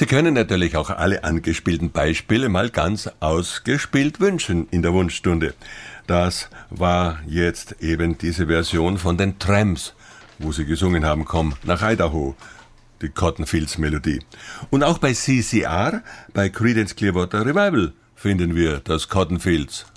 Sie können natürlich auch alle angespielten Beispiele mal ganz ausgespielt wünschen in der Wunschstunde. Das war jetzt eben diese Version von den Tramps, wo sie gesungen haben, komm nach Idaho, die Cotton Fields Melodie. Und auch bei CCR, bei Creedence Clearwater Revival, finden wir das Cotton Fields